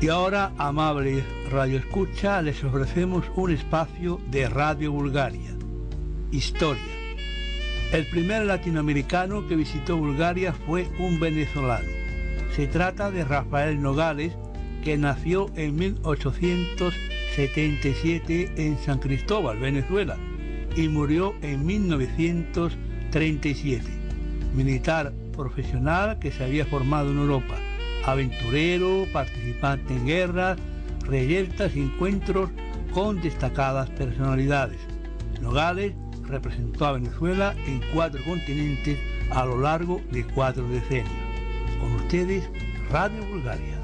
Y ahora, amables Radio Escucha, les ofrecemos un espacio de Radio Bulgaria. Historia. El primer latinoamericano que visitó Bulgaria fue un venezolano. Se trata de Rafael Nogales, que nació en 1877 en San Cristóbal, Venezuela, y murió en 1937. Militar profesional que se había formado en Europa, aventurero, participante en guerras, reyertas y encuentros con destacadas personalidades. Nogales representó a Venezuela en 4 continentes a lo largo de 4 decenios. Con ustedes, Radio Bulgaria.